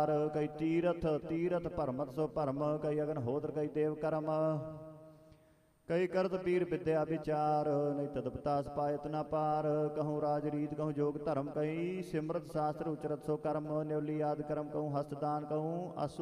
ਕਈ ਤੀਰਥ ਤੀਰਥ ਭਰਮਤ ਸੋ ਭਰਮ, ਕਈ ਅਗਨ ਹੋਦਰ ਕਈ ਦੇਵ ਕਰਮ, ਕਈ ਕਰਤ ਪੀਰ ਵਿਦਿਆ ਵਿਚਾਰ, ਨਹੀਂ ਤਦਪਤਾਸ ਪਾਇਤ ਨਾ ਪਾਰ। ਕਹੂੰ ਰਾਜ ਰੀਤ ਕਹੂੰ ਜੋਗ ਧਰਮ, ਕਈ ਸਿਮਰਤ ਸ਼ਾਸਤਰ ਉਚਰਤ ਸੋ ਕਰਮ, ਨਿਉਲੀ ਆਦ ਕਰਮ ਕਹੂੰ ਹਸਤਦਾਨ, ਕਹੂੰ ਅਸੁ